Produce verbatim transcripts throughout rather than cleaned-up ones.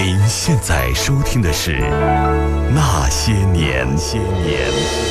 您现在收听的是《那些年》。些年，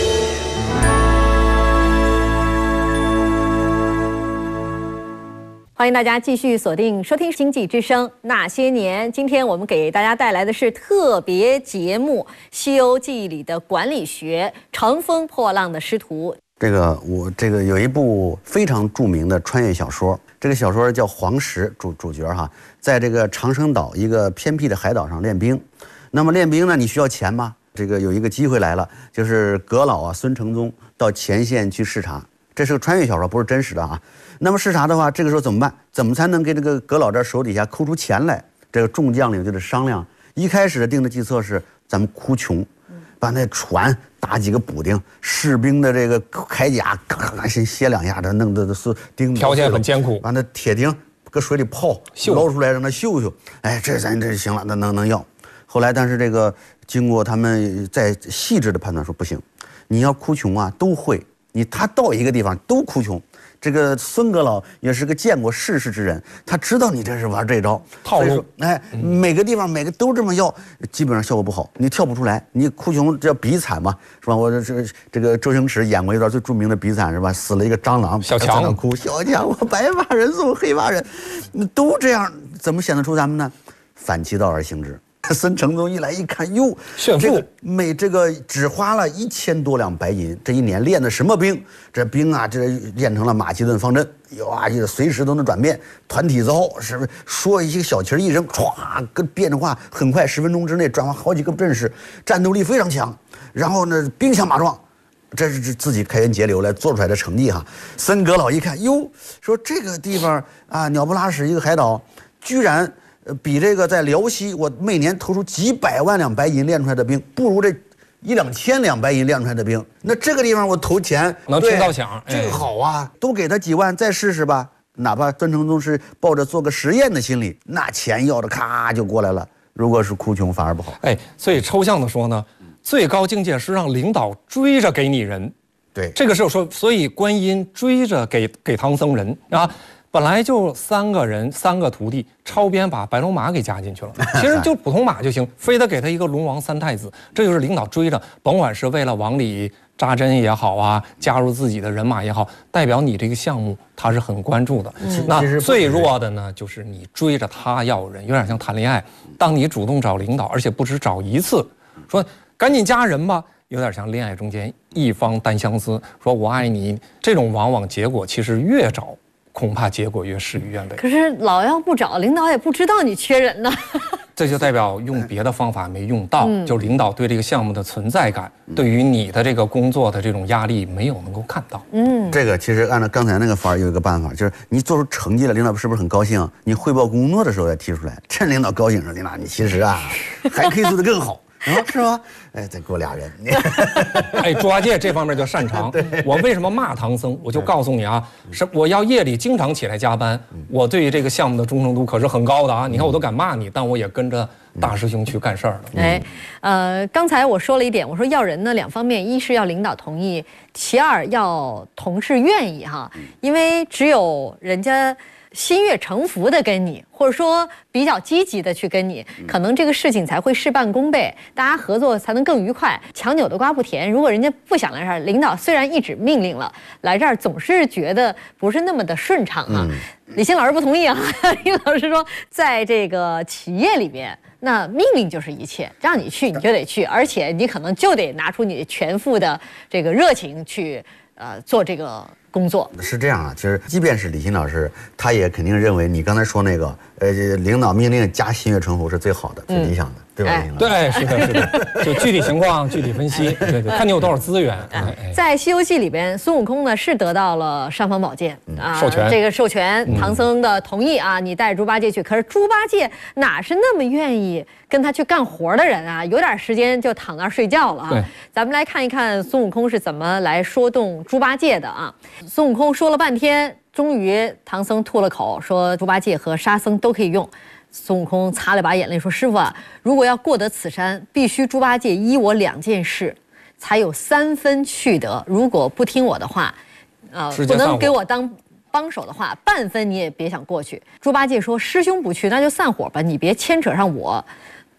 欢迎大家继续锁定收听《经济之声那些年》。今天我们给大家带来的是特别节目《西游记》里的管理学，乘风破浪的师徒。 这个我这个有一部非常著名的穿越小说，这个小说叫黄石，主主角哈，在这个长生岛一个偏僻的海岛上练兵。那么练兵呢，你需要钱吗？这个有一个机会来了，就是阁老啊孙承宗到前线去视察。这是个穿越小说，不是真实的啊。那么视察的话，这个时候怎么办？怎么才能给这个阁老这手底下抠出钱来？这个众将领就得商量。一开始的定的计策是，咱们哭穷，把那船打几个补丁，士兵的这个铠甲嘎嘎先歇两下，这弄的是钉。 条件很艰苦， 把那铁钉搁水里泡，捞出来让它锈锈。哎，这咱这行了，那能能要。后来，但是这个经过他们再细致的判断说不行，你要哭穷啊，都会。你他到一个地方都哭穷，这个孙阁老也是个见过世事之人，他知道你这是玩这招套路。 哎，嗯、每个地方每个都这么要，基本上效果不好，你跳不出来。你哭穷叫比惨嘛，是吧？我这这这个周星驰演过一段最著名的比惨是吧？死了一个蟑螂， 小强哭，小强我白发人送黑发人，都这样，怎么显得出咱们呢？反其道而行之。孙承宗一来一看，哟， 炫富， 这个每这个只花了一千多两白银，这一年练的什么兵？这兵啊，这练成了马其顿方阵，哇，这随时都能转变，团体造，是不是？说一些小旗一扔，歘，跟变着话，很快十分钟之内转换好几个阵势，战斗力非常强。然后呢，兵强马壮，这是自己开源节流来做出来的成绩哈。孙阁老一看，哟，说这个地方啊，鸟不拉屎一个海岛，居然。呃，比这个在辽西，我每年投出几百万两白银练出来的兵，不如这一两千两白银练出来的兵。那这个地方我投钱能听到响， 这个好啊，都给他几万，再试试吧。哪怕孙承宗是抱着做个实验的心理，那钱要的咔就过来了。如果是哭穷，反而不好。 哎，所以抽象的说呢，最高境界是让领导追着给你人。 对， 这个时候说，所以观音追着给给唐僧人啊。本来就三个人，三个徒弟，超编把白龙马给加进去了。其实就普通马就行，非得给他一个龙王三太子，这就是领导追着，甭管是为了往里扎针也好啊，加入自己的人马也好，代表你这个项目他是很关注的。嗯、那最弱的呢，就是你追着他要人，有点像谈恋爱。当你主动找领导，而且不止找一次，说赶紧加人吧。有点像恋爱中间一方单相思，说我爱你，这种往往结果其实越找。恐怕结果越事与愿违。 可是老要不找，领导也不知道你缺人呢。 这就代表用别的方法没用到，嗯、就领导对这个项目的存在感，嗯、对于你的这个工作的这种压力没有能够看到。 嗯，这个其实按照刚才那个法儿有一个办法，就是你做出成绩了，领导是不是很高兴？你汇报工作的时候要提出来，趁领导高兴时，领导你其实啊还可以做得更好。啊，是吧？哎，再给我俩人。 哎，猪八戒这方面就擅长。我为什么骂唐僧？我就告诉你啊，是我要夜里经常起来加班，我对于这个项目的忠诚度可是很高的啊。你看我都敢骂你，但我也跟着大师兄去干事儿了。 哎，呃，刚才我说了一点，我说要人呢，两方面，一是要领导同意，其二要同事愿意哈，因为只有人家。心悦诚服的跟你，或者说比较积极的去跟你，可能这个事情才会事半功倍，大家合作才能更愉快。强扭的瓜不甜，如果人家不想来这儿，领导虽然一纸命令了，来这儿总是觉得不是那么的顺畅啊。嗯、李欣老师不同意啊，李老师说，在这个企业里边，那命令就是一切，让你去你就得去，而且你可能就得拿出你全副的这个热情去呃做这个。工作是这样啊，其实即便是李欣老师，他也肯定认为你刚才说那个，呃，领导命令加心悦诚服是最好的、最理想的，嗯、对吧？哎、 对，是的，是的，就具体情况具体分析，对对，看你有多少资源。 哎哎、在《西游记》里边，孙悟空呢是得到了尚方宝剑、 嗯、啊，授权， 这个授权，唐僧的同意啊，你带猪八戒去。可是猪八戒哪是那么愿意跟他去干活的人啊？有点时间就躺那儿睡觉了啊。 对， 咱们来看一看孙悟空是怎么来说动猪八戒的啊。孙悟空说了半天，终于唐僧吐了口，说猪八戒和沙僧都可以用。孙悟空擦了把眼泪说：“师傅啊，如果要过得此山，必须猪八戒依我两件事，才有三分去得。如果不听我的话，呃，不能给我当帮手的话，半分你也别想过去。”猪八戒说：“师兄不去，那就散伙吧，你别牵扯上我。”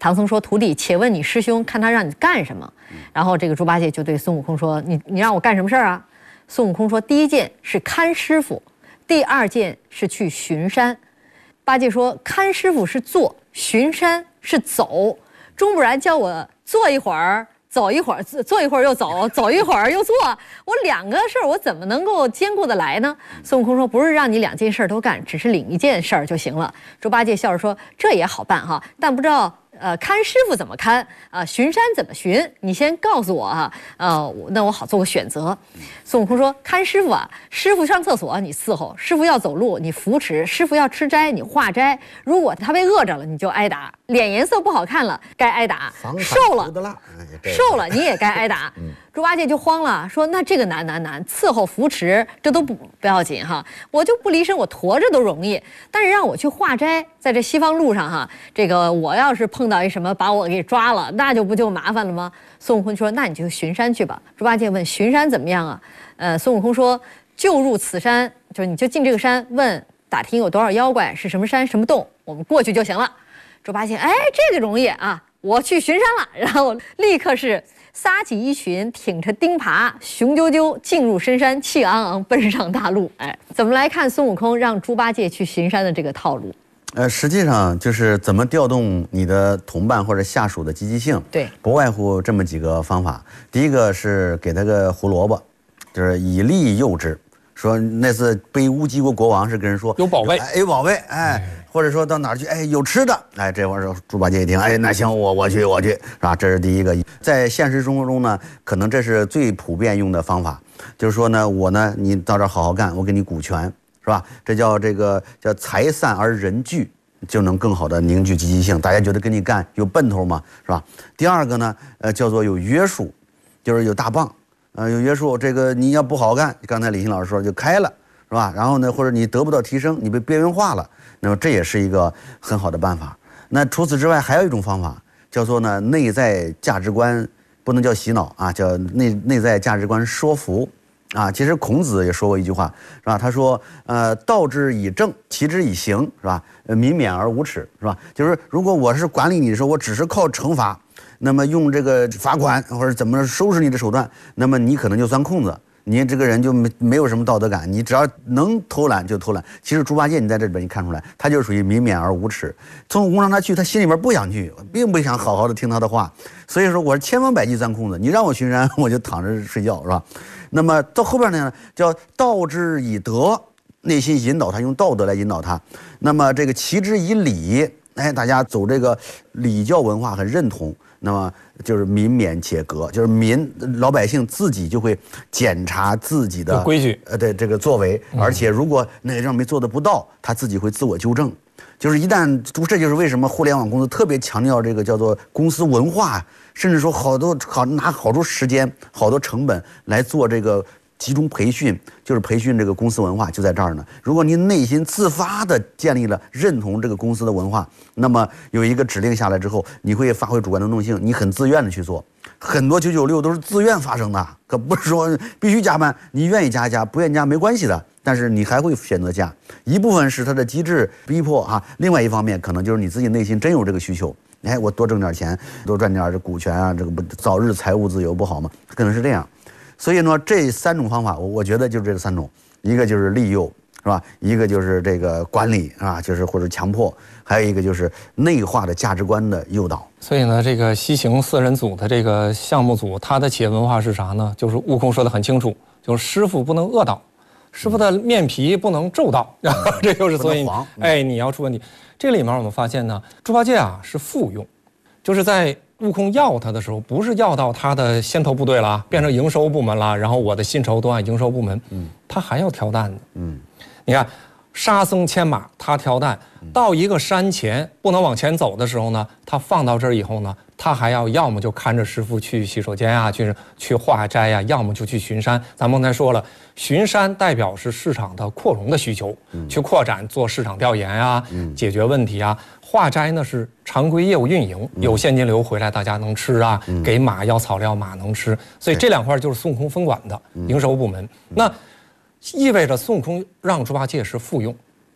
唐僧说：“徒弟，且问你师兄，看他让你干什么？”然后这个猪八戒就对孙悟空说：“你你让我干什么事儿啊？”孙悟空说：“第一件是看师傅，第二件是去巡山。”八戒说：“看师傅是坐，巡山是走，钟不然叫我坐一会儿。”走一会儿，坐一会儿又走，走一会儿又坐，我两个事儿我怎么能够兼顾得来呢？孙悟空说：“不是让你两件事都干，只是领一件事儿就行了。”猪八戒笑着说：“这也好办哈，但不知道呃看师傅怎么看啊、呃，巡山怎么巡？你先告诉我啊，呃，那我好做个选择。”孙悟空说：“看师傅啊，师傅上厕所你伺候，师傅要走路你扶持，师傅要吃斋你化斋。如果他被饿着了，你就挨打；脸颜色不好看了，该挨打；瘦了。”瘦了你也该挨打。猪八戒就慌了，说：“那这个难难难，伺候扶持这都不不要紧哈，我就不离身，我驮着都容易。但是让我去化斋，在这西方路上哈，这个我要是碰到一什么把我给抓了，那就不就麻烦了吗？”孙悟空说：“那你就巡山去吧。”猪八戒问：“巡山怎么样啊？”呃，孙悟空说：“就入此山，就是你就进这个山，问打听有多少妖怪，是什么山什么洞，我们过去就行了。”猪八戒：“哎，这个容易啊。”我去巡山了，然后立刻是撒起衣裙，挺着钉耙，雄赳赳进入深山，气昂昂奔上大路。哎，怎么来看孙悟空让猪八戒去巡山的这个套路？ 呃，实际上就是怎么调动你的同伴或者下属的积极性， 对， 不外乎这么几个方法。第一个是给他个胡萝卜，就是以利诱之。说那次背乌鸡国国王是跟人说有宝贝， 哎，有宝贝，哎，或者说到哪儿去，哎，有吃的，哎，这会儿猪八戒一听，哎，那行，我我去，我去，是吧？这是第一个。在现实生活中呢，可能这是最普遍用的方法，就是说呢，我呢，你到这儿好好干，我给你股权，是吧？这叫这个叫财散而人聚，就能更好的凝聚积极性，大家觉得跟你干有奔头嘛，是吧？第二个呢，呃，叫做有约束，就是有大棒。呃，有约束，这个你要不好好干，刚才李欣老师说就开了，是吧？然后呢，或者你得不到提升，你被边缘化了，那么这也是一个很好的办法。那除此之外，还有一种方法，叫做呢内在价值观，不能叫洗脑啊，叫内内在价值观说服啊。其实孔子也说过一句话，是吧？他说，呃，道之以政，齐之以刑，是吧？呃，民免而无耻，是吧？就是如果我是管理你的时候，我只是靠惩罚。那么用这个罚款或者怎么收拾你的手段，那么你可能就钻空子，你这个人就没没有什么道德感，你只要能偷懒就偷懒。其实猪八戒你在这里边你看出来，他就属于民免而无耻。孙悟空让他去，他心里面不想去，并不想好好的听他的话，所以说我是千方百计钻空子，你让我巡山我就躺着睡觉，是吧？那么到后边呢，叫道之以德，内心引导他，用道德来引导他。那么这个齐之以礼，哎，大家走这个礼教文化很认同。那么就是民免且革，就是民老百姓自己就会检查自己的规矩， 呃，对这个作为，而且如果哪个地方没做的不到，他自己会自我纠正。就是一旦，这就是为什么互联网公司特别强调这个叫做公司文化，甚至说好多好拿好多时间、好多成本来做这个集中培训，就是培训这个公司文化就在这儿呢。如果您内心自发的建立了认同这个公司的文化，那么有一个指令下来之后，你会发挥主观能动性，你很自愿的去做。很多九九六都是自愿发生的，可不是说必须加班，你愿意加加，不愿意加没关系的，但是你还会选择加。一部分是它的机制逼迫啊，另外一方面可能就是你自己内心真有这个需求。哎，我多挣点钱，多赚点这股权啊，这个不早日财务自由不好吗？可能是这样。所以呢，这三种方法，我我觉得就是这三种，一个就是利诱，是吧？一个就是这个管理啊，就是或者强迫，还有一个就是内化的价值观的诱导。 所以呢，这个西行四人组的这个项目组，它的企业文化是啥呢？就是悟空说的很清楚，就是师傅不能恶道，师傅的面皮不能皱到，然后这就是所以，哎，你要出问题。这里面我们发现呢，猪八戒啊是复用，就是在悟空要他的时候，不是要到他的先头部队了，变成营收部门了，然后我的薪酬都按营收部门，嗯，他还要挑担子，嗯，你看。沙僧牵马，他挑担，到一个山前不能往前走的时候呢，他放到这儿以后呢，他还要要么就看着师傅去洗手间啊，去去化斋呀、啊，要么就去巡山。咱刚才说了，巡山代表是市场的扩容的需求，嗯、去扩展做市场调研啊，嗯、解决问题啊。化斋呢是常规业务运营，有现金流回来大家能吃啊，嗯、给马要草料马能吃，所以这两块就是孙悟空分管的营收部门。嗯、那意味着孙悟空让猪八戒是复用，嗯，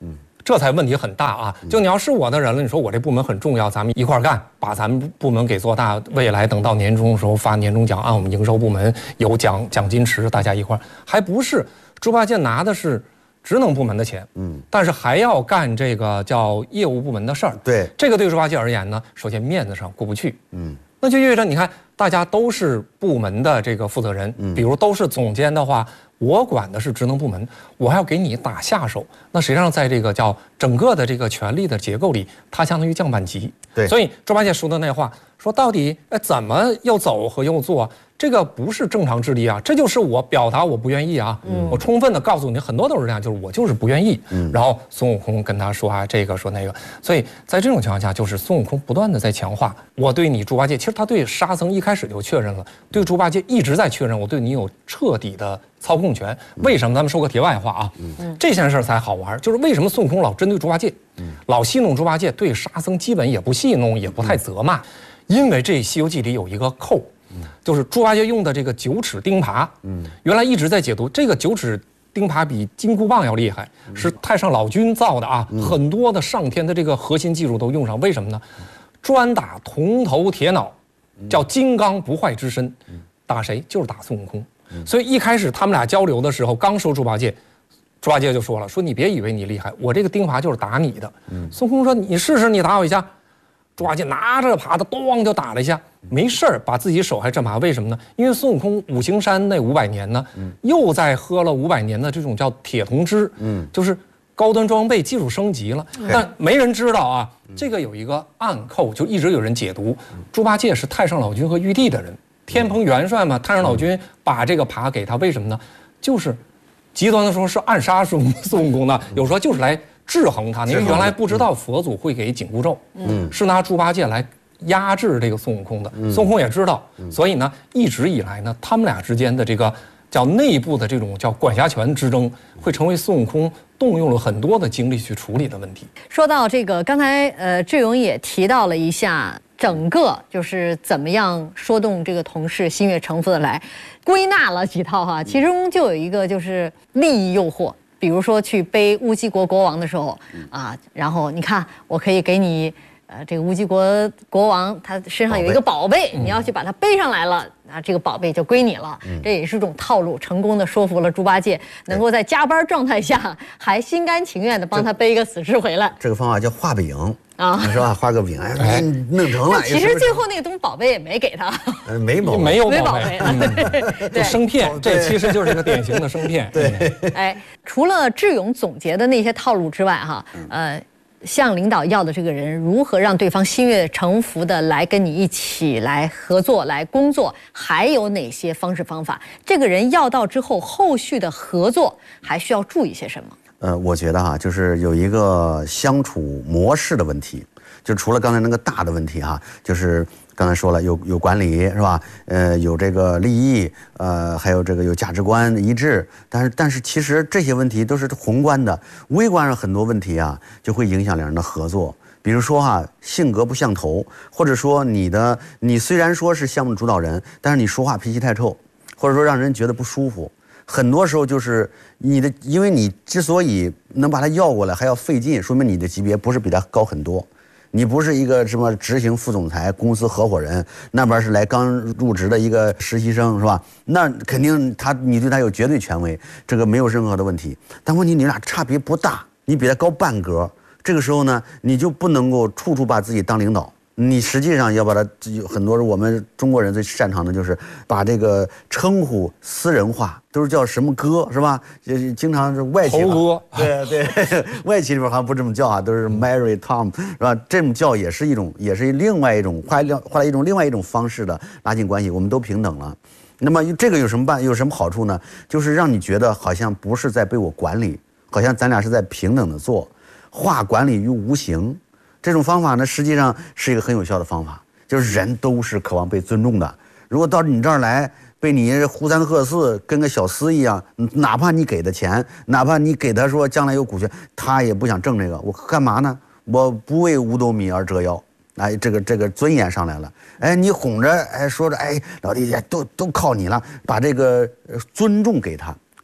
这才问题很大啊！就你要是我的人了，你说我这部门很重要，咱们一块儿干，把咱们部门给做大，未来等到年终的时候发年终奖，按我们营收部门有奖奖金池，大家一块儿，还不是猪八戒拿的是职能部门的钱，嗯，但是还要干这个叫业务部门的事儿， 对， 这个对猪八戒而言呢，首先面子上过不去，嗯，那就意味着你看大家都是部门的这个负责人，比如都是总监的话。我管的是职能部门，我还要给你打下手，那实际上在这个叫整个的这个权力的结构里，它相当于降半级。 对， 所以猪八戒说的那话，说到底，哎，怎么又走和又做，这个不是正常智力啊，这就是我表达我不愿意啊，嗯、我充分的告诉你，很多都是这样，就是我就是不愿意。嗯，然后孙悟空跟他说啊，这个说那个，所以在这种情况下，就是孙悟空不断的在强化我对你猪八戒，其实他对沙僧一开始就确认了，对猪八戒一直在确认我对你有彻底的操控权。为什么？咱们说个题外话啊，嗯、这件事才好玩，就是为什么孙悟空老针对猪八戒，嗯、老戏弄猪八戒，对沙僧基本也不戏弄，也不太责骂，因为这《西游记》里有一个扣。就是猪八戒用的这个九齿钉耙，嗯，原来一直在解读这个九齿钉耙比金箍棒要厉害，是太上老君造的啊，嗯、很多的上天的这个核心技术都用上。为什么呢？专打铜头铁脑，叫金刚不坏之身，打谁？就是打孙悟空。所以一开始他们俩交流的时候，刚说猪八戒，猪八戒就说了，说你别以为你厉害，我这个钉耙就是打你的。嗯、孙悟空说你试试，你打我一下。猪八戒拿着耙子，咚就打了一下，没事儿，把自己手还震麻。为什么呢？因为孙悟空五行山那五百年呢，嗯、又在喝了五百年的这种叫铁铜汁，嗯，就是高端装备技术升级了。嗯、但没人知道啊，这个有一个暗扣，就一直有人解读，嗯、猪八戒是太上老君和玉帝的人，天蓬元帅嘛，太上老君把这个耙给他，为什么呢？就是极端的说是暗杀孙孙悟空的，有时候就是来。制衡他，因为原来不知道佛祖会给紧箍咒，嗯，是拿猪八戒来压制这个孙悟空的。嗯、孙悟空也知道，嗯、所以呢，一直以来呢，他们俩之间的这个叫内部的这种叫管辖权之争，会成为孙悟空动用了很多的精力去处理的问题。 说到这个，刚才呃志勇也提到了一下，整个就是怎么样说动这个同事心悦诚服的来，归纳了几套哈，其中就有一个就是利益诱惑。比如说去背乌鸡国国王的时候，啊，然后你看我可以给你，呃，这个乌鸡国国王他身上有一个宝贝，你要去把它背上来了，啊，这个宝贝就归你了。这也是种套路，成功的说服了猪八戒，能够在加班状态下还心甘情愿的帮他背一个死尸回来。 这个方法叫画饼啊，是吧？画个饼，哎，弄成了。 其实最后那个东宝贝也没给他， 呃，没宝贝， 没有宝贝， 就生骗，这其实就是一个典型的生骗。 对， 哎，除了智勇总结的那些套路之外，哈，呃。向领导要的这个人如何让对方心悦诚服的来跟你一起来合作来工作，还有哪些方式方法？这个人要到之后，后续的合作还需要注意些什么？ 呃，我觉得哈，就是有一个相处模式的问题，就除了刚才那个大的问题哈，就是刚才说了有有管理是吧？呃，有这个利益，呃，还有这个有价值观一致，但是但是其实这些问题都是宏观的，微观上很多问题啊，就会影响两人的合作。比如说哈，性格不相投，或者说你的你虽然说是项目主导人，但是你说话脾气太臭，或者说让人觉得不舒服。很多时候就是你的，因为你之所以能把他要过来还要费劲，说明你的级别不是比他高很多。你不是一个什么执行副总裁、公司合伙人，那边是来刚入职的一个实习生，是吧？那肯定他你对他有绝对权威，这个没有任何的问题。但问题你俩差别不大，你比他高半格，这个时候呢，你就不能够处处把自己当领导。你实际上要把它，有很多我们中国人最擅长的就是把这个称呼私人化，都是叫什么哥是吧？就是经常是外企哥， 对对，外企里边好像不这么叫啊，都是 Mary Tom 是吧？这么叫也是一种，也是另外一种换换了一种另外一种方式的拉近关系，我们都平等了。那么这个有什么办？有什么好处呢？就是让你觉得好像不是在被我管理，好像咱俩是在平等的做，化管理于无形。这种方法呢，实际上是一个很有效的方法，就是人都是渴望被尊重的。如果到你这儿来，被你呼三喝四，跟个小厮一样，哪怕你给的钱，哪怕你给他说将来有股权，他也不想挣这个。我干嘛呢？我不为五斗米而折腰。哎，这个这个尊严上来了。哎，你哄着，哎，说着，哎，老弟都都靠你了，把这个尊重给他。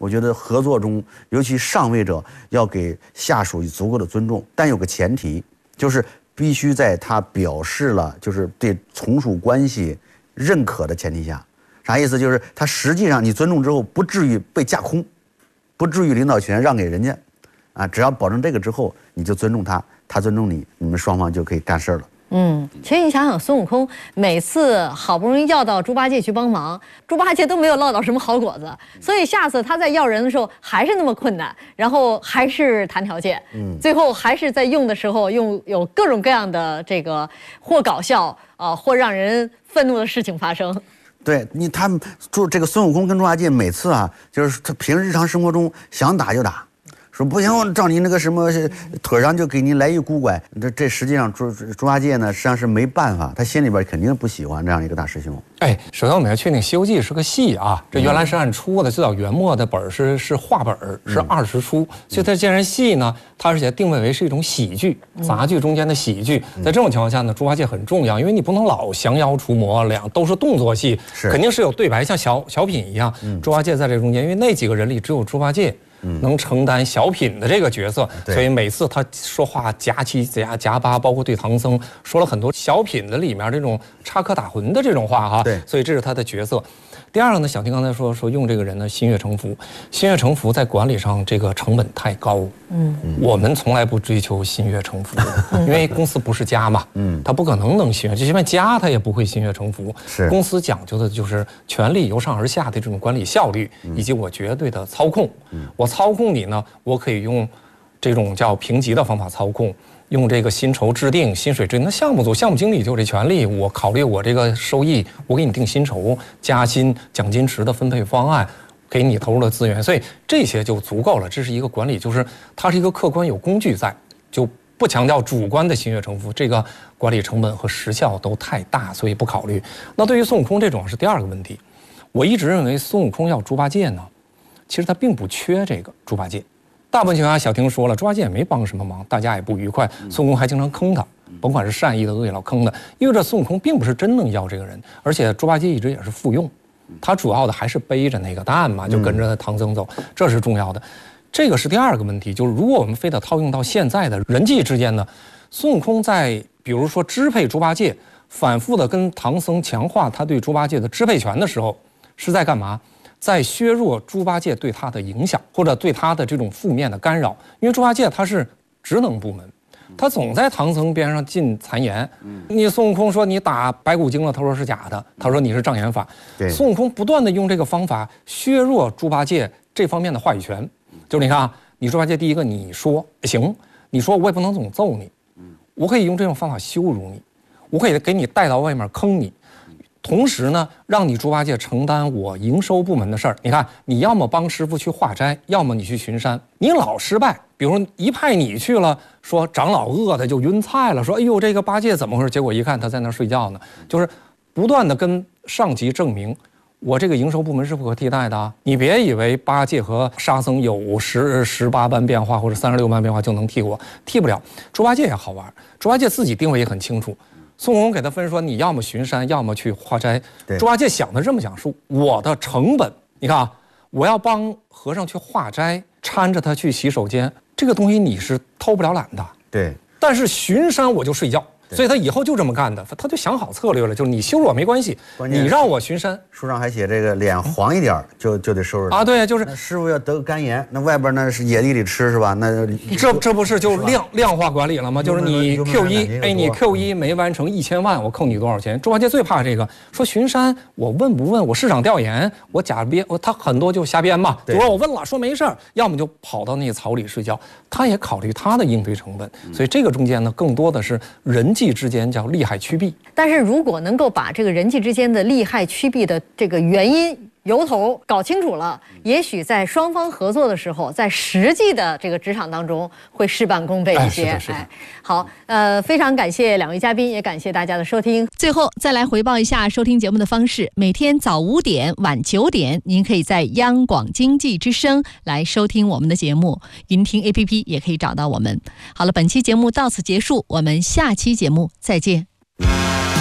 我觉得合作中，尤其上位者要给下属足够的尊重，但有个前提，就是必须在他表示了就是对从属关系认可的前提下。啥意思？就是他实际上你尊重之后，不至于被架空，不至于领导权让给人家，啊，只要保证这个之后，你就尊重他，他尊重你，你们双方就可以干事了。 嗯，其实你想想，孙悟空每次好不容易要到猪八戒去帮忙，猪八戒都没有落到什么好果子，所以下次他在要人的时候还是那么困难，然后还是谈条件，嗯，最后还是在用的时候用有各种各样的这个或搞笑啊、呃，或让人愤怒的事情发生。 对你，他们就这个孙悟空跟猪八戒每次啊，就是他平时日常生活中想打就打。说不行，我照你那个什么腿上就给您来一箍拐，这这实际上猪猪八戒呢，实际上是没办法，他心里边肯定不喜欢这样一个大师兄。 哎，首先我们要确定《西游记》是个戏啊，这原来是按出的，最早元末的本是是话本，是二十出，所以它既然戏呢，它而且定位为是一种喜剧，杂剧中间的喜剧。在这种情况下呢，猪八戒很重要，因为你不能老降妖除魔，两都是动作戏，肯定是有对白，像小小品一样。猪八戒在这中间，因为那几个人里只有猪八戒。能承担小品的这个角色，所以每次他说话夹七夹夹八，包括对唐僧说了很多小品的里面这种插科打诨的这种话哈。 对， 所以这是他的角色。第二个呢，小婷刚才说说用这个人呢心悦诚服，心悦诚服在管理上这个成本太高。嗯，我们从来不追求心悦诚服，因为公司不是家嘛，嗯，他不可能能心悦，就算家他也不会心悦诚服。 是， 公司讲究的就是权力由上而下的这种管理效率，以及我绝对的操控。嗯，我操控你呢，我可以用这种叫评级的方法操控。用这个薪酬制定、薪水制定，那项目组、项目经理就有这权利，我考虑我这个收益，我给你定薪酬、加薪、奖金池的分配方案，给你投入的资源，所以这些就足够了。这是一个管理，就是它是一个客观有工具在，就不强调主观的心悦诚服，这个管理成本和时效都太大，所以不考虑。那对于孙悟空这种是第二个问题，我一直认为孙悟空要猪八戒呢，其实他并不缺这个猪八戒。大部分情况下，小婷说了，猪八戒也没帮什么忙，大家也不愉快。孙悟空还经常坑他，甭管是善意的、恶意老坑的，因为这孙悟空并不是真能要这个人，而且猪八戒一直也是附庸，他主要的还是背着那个担嘛，就跟着唐僧走，这是重要的。这个是第二个问题，就是如果我们非得套用到现在的人际之间呢，孙悟空在比如说支配猪八戒，反复的跟唐僧强化他对猪八戒的支配权的时候，是在干嘛？在削弱猪八戒对他的影响，或者对他的这种负面的干扰。因为猪八戒他是职能部门，他总在唐僧边上进谗言。你孙悟空说你打白骨精了，他说是假的，他说你是障眼法。孙悟空不断的用这个方法削弱猪八戒这方面的话语权。就是你看啊，你猪八戒第一个你说行，你说我也不能总揍你，我可以用这种方法羞辱你，我可以给你带到外面坑你。同时呢，让你猪八戒承担我营收部门的事儿。你看，你要么帮师傅去化斋，要么你去巡山。你老失败，比如说一派你去了，说长老饿的就晕菜了，说哎呦这个八戒怎么回事？结果一看他在那儿睡觉呢，就是不断的跟上级证明，我这个营收部门是不可替代的啊！你别以为八戒和沙僧有十十八般变化或者三十六般变化就能替我，替不了。猪八戒也好玩，猪八戒自己定位也很清楚。孙悟空给他分说，你要么巡山，要么去化斋。猪八戒想的这么想，说我的成本，你看啊，我要帮和尚去化斋，搀着他去洗手间，这个东西你是偷不了懒的。 对， 但是巡山我就睡觉。所以他以后就这么干的，他就想好策略了，就是你羞辱我没关系，你让我巡山。 书上还写这个脸黄一点就就得收拾啊，对，就是师傅要得个肝炎，那外边那是野地里吃是吧？那这这不是就量量化管理了吗？就是你 Q 一，哎，你 Q 一没完成一千万，我扣你多少钱？猪八戒最怕这个，说巡山我问不问？我市场调研，我假编，我他很多就瞎编嘛。比如说我问了，说没事儿，要么就跑到那个草里睡觉。他也考虑他的应对成本，所以这个中间呢，更多的是人际之间叫利害趋避。 但是如果能够把这个人际之间的利害趋避的这个原因由头搞清楚了，也许在双方合作的时候，在实际的这个职场当中会事半功倍一些。 哎，是的，是的。 哎，好，呃，非常感谢两位嘉宾，也感谢大家的收听。 最后再来回报一下收听节目的方式：每天早五点、晚九点，您可以在央广经济之声来收听我们的节目，云听 A P P 也可以找到我们。好了，本期节目到此结束，我们下期节目再见。